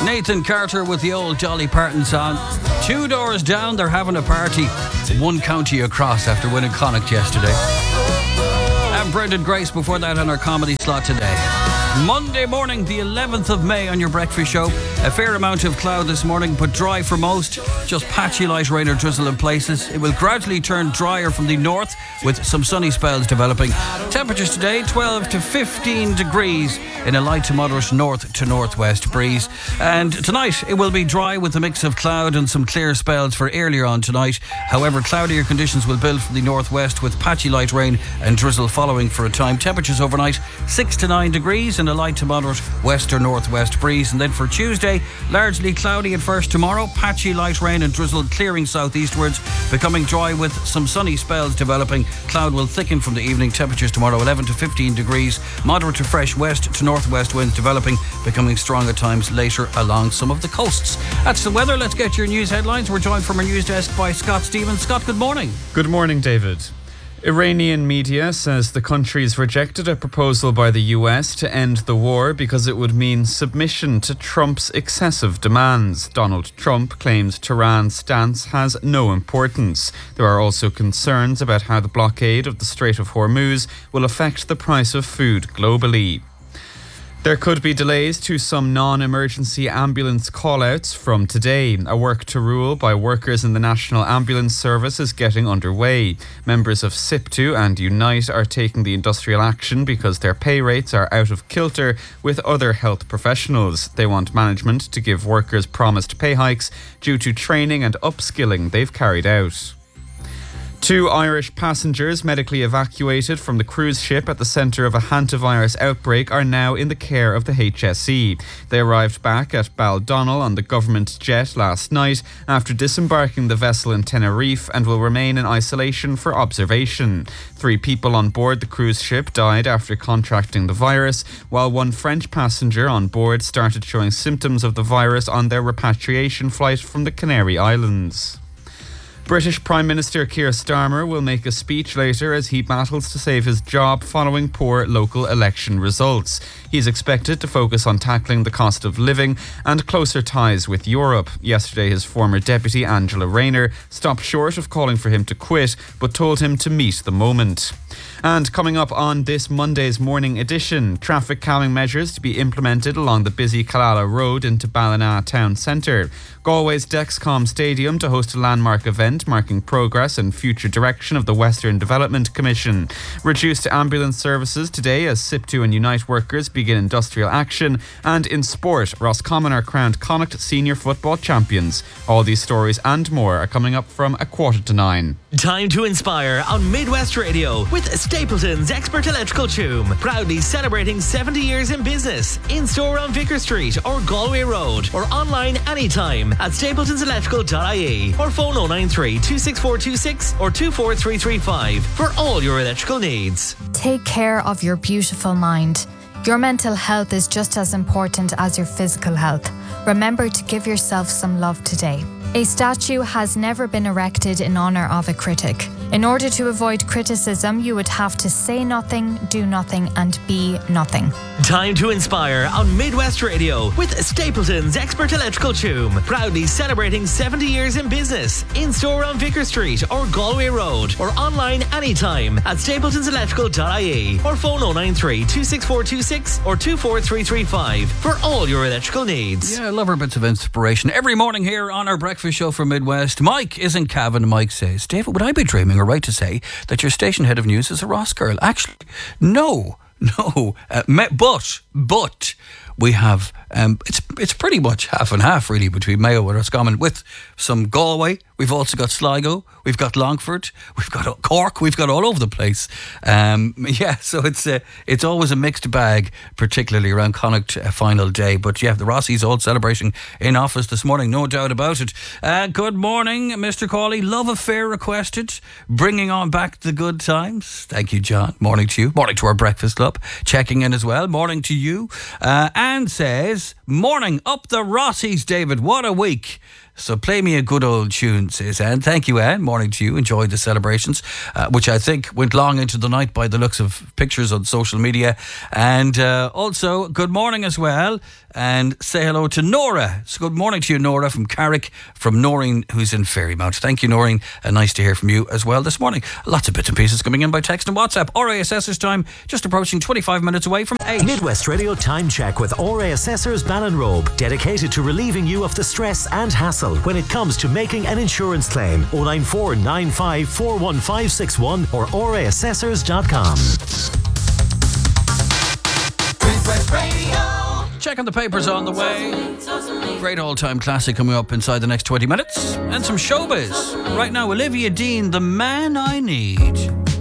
Nathan Carter with the old Dolly Parton song. 2 doors down, they're having a party. One county across after winning Connacht yesterday. And Brendan Grace before that on our comedy slot today. Monday morning, the 11th of May on your breakfast show. A fair amount of cloud this morning, but dry for most. Just patchy light rain or drizzle in places. It will gradually turn drier from the north with some sunny spells developing. Temperatures today, 12 to 15 degrees in a light to moderate north to northwest breeze. And tonight, it will be dry with a mix of cloud and some clear spells for earlier on tonight. However, cloudier conditions will build from the northwest with patchy light rain and drizzle following for a time. Temperatures overnight, 6 to 9 degrees and a light to moderate west or northwest breeze. And then for Tuesday, largely cloudy at first tomorrow, patchy light rain and drizzle clearing southeastwards, becoming dry with some sunny spells developing. Cloud will thicken from the evening. Temperatures tomorrow 11 to 15 degrees, moderate to fresh west to northwest winds developing, becoming strong at times later along some of the coasts. That's the weather. Let's get your news headlines. We're joined from our news desk by Scott Stevens. Scott, good morning. Good morning, David. Iranian media says the country's rejected a proposal by the US to end the war because it would mean submission to Trump's excessive demands. Donald Trump claims Tehran's stance has no importance. There are also concerns about how the blockade of the Strait of Hormuz will affect the price of food globally. There could be delays to some non-emergency ambulance call-outs from today. A work to rule by workers in the National Ambulance Service is getting underway. Members of SIPTU and Unite are taking the industrial action because their pay rates are out of kilter with other health professionals. They want management to give workers promised pay hikes due to training and upskilling they've carried out. 2 Irish passengers medically evacuated from the cruise ship at the centre of a hantavirus outbreak are now in the care of the HSE. They arrived back at Baldonnel on the government jet last night after disembarking the vessel in Tenerife and will remain in isolation for observation. 3 people on board the cruise ship died after contracting the virus, while 1 French passenger on board started showing symptoms of the virus on their repatriation flight from the Canary Islands. British Prime Minister Keir Starmer will make a speech later as he battles to save his job following poor local election results. He's expected to focus on tackling the cost of living and closer ties with Europe. Yesterday, his former deputy, Angela Rayner, stopped short of calling for him to quit, but told him to meet the moment. And coming up on this Monday's morning edition, traffic calming measures to be implemented along the busy Killala Road into Ballina town centre. Galway's Dexcom Stadium to host a landmark event marking progress and future direction of the Western Development Commission. Reduced ambulance services today as SIPTU and Unite workers begin industrial action. And in sport, Roscommon are crowned Connacht Senior Football Champions. All these stories and more are coming up from 8:45. Time to inspire on Midwest Radio with Stapleton's Expert Electrical Tune. Proudly celebrating 70 years in business. In store on Vicar Street or Galway Road or online anytime at stapletonselectrical.ie or phone 093 26426 or 24335 for all your electrical needs. Take care of your beautiful mind. Your mental health is just as important as your physical health. Remember to give yourself some love today. A statue has never been erected in honour of a critic. In order to avoid criticism, you would have to say nothing, do nothing, and be nothing. Time to inspire on Midwest Radio with Stapleton's Expert Electrical Tune. Proudly celebrating 70 years in business. In store on Vicar Street or Galway Road or online anytime at stapletonselectrical.ie or phone 093 26426 or 24335 for all your electrical needs. Yeah, I love our bits of inspiration. Every morning here on our breakfast show from Midwest, Mike is in Cavan. Mike says, David, would I be dreaming or right to say that your station head of news is a Ross girl? Actually, no. But we have it's pretty much half and half really between Mayo and Roscommon with some Galway. We've also got Sligo, we've got Longford, we've got Cork, we've got all over the place. So it's always a mixed bag, particularly around Connacht final day. But yeah, the Rossies all celebrating in office this morning, no doubt about it. Good morning, Mr. Cawley. Love affair requested, bringing on back the good times. Thank you, John. Morning to you. Morning to our breakfast club, checking in as well. Morning to you. And says, morning up the Rossies, David. What a week. So play me a good old tune, says Anne. Thank you, Anne. Morning to you. Enjoyed the celebrations, which I think went long into the night by the looks of pictures on social media. And also, good morning as well. And say hello to Nora. So good morning to you, Nora, from Carrick, from Noreen, who's in Ferrymount. Thank you, Noreen. Nice to hear from you as well this morning. Lots of bits and pieces coming in by text and WhatsApp. RA Assessors time, just approaching 25 minutes away from 8. Midwest Radio Time Check with RA Assessors Ballinrobe, dedicated to relieving you of the stress and hassle when it comes to making an insurance claim. 09495 41561 or raassessors.com. Midwest Radio. Checking the papers on the way. Great all-time classic coming up inside the next 20 minutes. And some showbiz. Right now, Olivia Dean, The Man I Need.